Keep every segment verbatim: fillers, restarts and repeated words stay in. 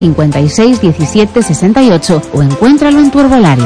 cincuenta y seis diecisiete sesenta y ocho o encuéntralo en tu herbolario.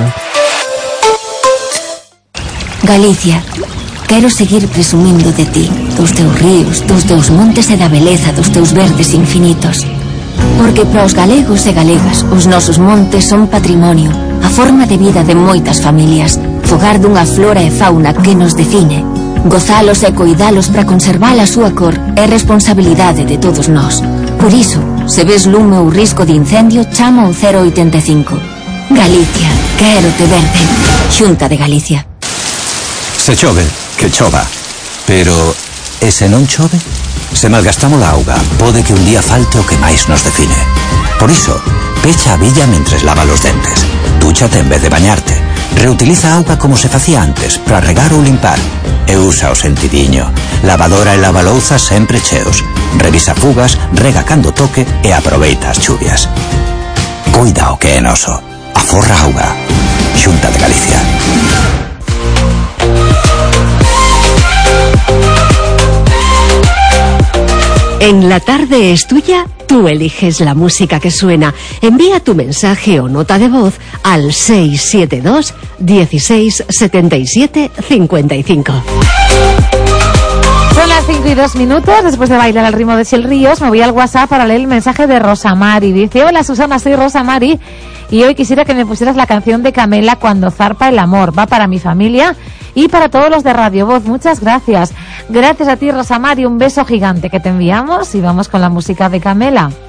Galicia, quero seguir presumindo de ti, dos teus ríos, dos teus montes e da beleza dos teus verdes infinitos. Porque para os galegos e galegas, os nosos montes son patrimonio, a forma de vida de moitas familias, fogar dunha flora e fauna que nos define. Gozalos e coidalos para conservar a súa cor é responsabilidade de todos nós. Por iso, se ves lume ou risco de incendio, chama o cero oitenta e cinco. Galicia, quero te verde. Xunta de Galicia. Se chove, que chova. Pero, e se non chove? Se malgastamos a auga, pode que un día falte o que máis nos define. Por iso, pecha a billa mentres lava los dentes. Dúchate en vez de bañarte. Reutiliza a auga como se facía antes, para regar ou limpar. E usa o sentidiño. Lavadora e lavalouza sempre cheos. Revisa fugas, rega cando toque e aproveita as chuvias. Cuida o que é noso. Aforra auga. Xunta de Galicia. En La Tarde es Tuya, tú eliges la música que suena. Envía tu mensaje o nota de voz al seis siete dos, dieciséis, setenta y siete, cincuenta y cinco. Son las cinco y dos minutos, después de bailar al ritmo de Chel Ríos, me voy al WhatsApp para leer el mensaje de Rosa Mari. Dice: hola Susana, soy Rosa Mari y hoy quisiera que me pusieras la canción de Camela, Cuando zarpa el amor. Va para mi familia y para todos los de Radio Voz. Muchas gracias. Gracias a ti, Rosa Mari, un beso gigante que te enviamos y vamos con la música de Camela.